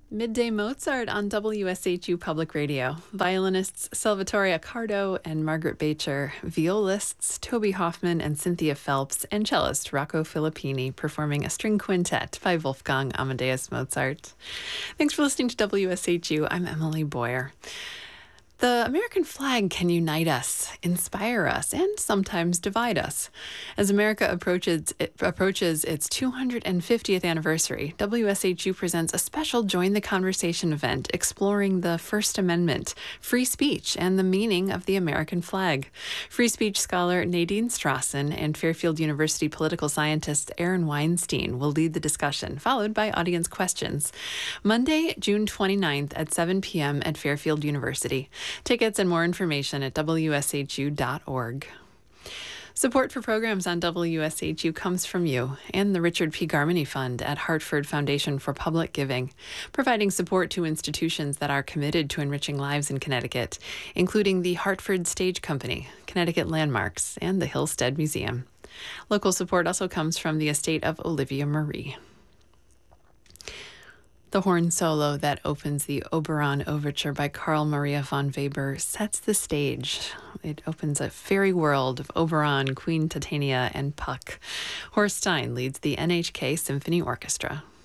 Midday Mozart on WSHU Public Radio. Violinists Salvatore Accardo and Margaret Bacher, violists Toby Hoffman and Cynthia Phelps, and cellist Rocco Filippini performing a string quintet by Wolfgang Amadeus Mozart. Thanks for listening to WSHU. I'm Emily Boyer. The American flag can unite us, inspire us, and sometimes divide us. As America approaches its 250th anniversary, WSHU presents a special Join the Conversation event exploring the First Amendment, free speech, and the meaning of the American flag. Free speech scholar Nadine Strawson and Fairfield University political scientist Aaron Weinstein will lead the discussion, followed by audience questions. Monday, June 29th at 7 p.m. at Fairfield University. Tickets and more information at wshu.org. Support for programs on WSHU comes from you and the Richard P. Garmany Fund at Hartford Foundation for Public Giving, providing support to institutions that are committed to enriching lives in Connecticut, including the Hartford Stage Company, Connecticut Landmarks, and the Hillstead Museum. Local support also comes from the estate of Olivia Marie. The horn solo that opens the Oberon Overture by Carl Maria von Weber sets the stage. It opens a fairy world of Oberon, Queen Titania, and Puck. Horst Stein leads the NHK Symphony Orchestra.